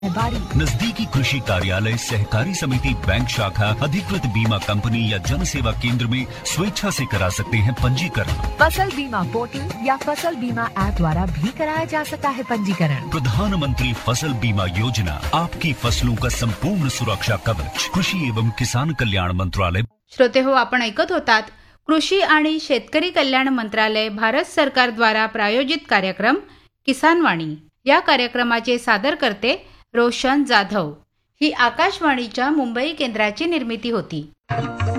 नजदीकी कृषि कार्यालय, सहकारी समिति, बैंक शाखा, अधिकृत बीमा कंपनी या जन सेवा केंद्र में स्वेच्छा से करा सकते हैं पंजीकरण। फसल बीमा पोर्टल या फसल बीमा ऐप द्वारा भी कराया जा सकता है पंजीकरण। प्रधानमंत्री फसल बीमा योजना, आपकी फसलों का संपूर्ण सुरक्षा कवच। कृषि एवं किसान कल्याण मंत्रालय। श्रोते हो, आपण ऐकत होतात कृषी आणि शेतकरी कल्याण मंत्रालय, भारत सरकार द्वारा प्रायोजित कार्यक्रम किसान वाणी। या कार्यक्रमाचे सादर करते रोशन जाधव। ही आकाशवाणीच्या मुंबई केंद्राची निर्मिती होती।